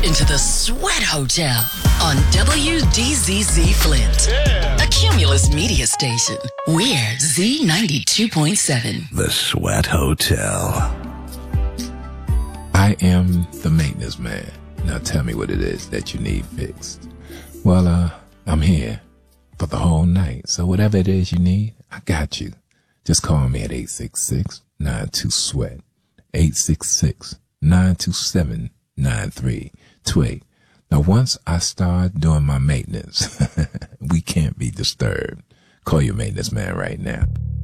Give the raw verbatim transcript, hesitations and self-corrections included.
into the Sweat Hotel on W D Z Z Flint. Yeah. A Cumulus media station. We're Z ninety-two point seven. The Sweat Hotel. I am the maintenance man. Now tell me what it is that you need fixed. Well, uh, I'm here for the whole night. So whatever it is you need, I got you. Just call me at eight six six, nine two, SWEAT. eight six six, nine two seven, nine three two eight. Now, once I start doing my maintenance, we can't be disturbed. Call your maintenance man right now.